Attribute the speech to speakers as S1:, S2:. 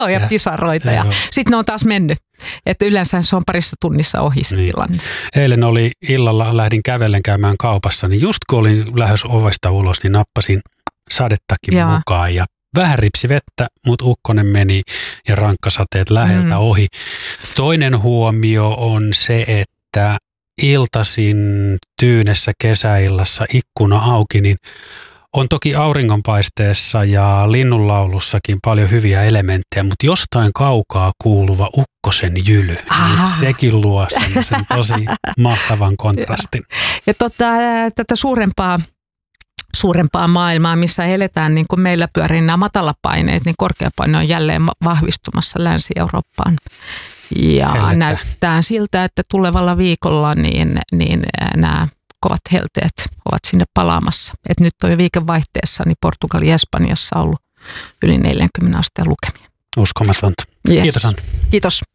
S1: ja pisaroita ja sitten ne on taas mennyt. Että yleensä se on parissa tunnissa ohi se tilanne.
S2: Eilen oli illalla, lähdin kävellen käymään kaupassa, niin just kun olin lähes ovesta ulos, niin nappasin sadettakin mukaan ja vähän ripsi vettä, mutta ukkonen meni ja rankkasateet läheltä ohi. Toinen huomio on se, että iltaisin tyynessä kesäillassa ikkuna auki, niin on toki auringonpaisteessa ja linnunlaulussakin paljon hyviä elementtejä, mutta jostain kaukaa kuuluva ukkosen jyly, niin sekin luo sen tosi mahtavan kontrastin.
S1: Ja tätä suurempaa maailmaa, missä eletään, niin kuin meillä pyörii nämä matalapaineet, niin korkeapaine on jälleen vahvistumassa Länsi-Eurooppaan. Ja näyttää siltä, että tulevalla viikolla niin nämä kovat helteet ovat sinne palaamassa. Et nyt on jo viikonvaihteessa, niin Portugali ja Espanjassa on ollut yli 40 asteen lukemia.
S2: Uskomatonta.
S1: Yes.
S2: Kiitos Anna.
S1: Kiitos.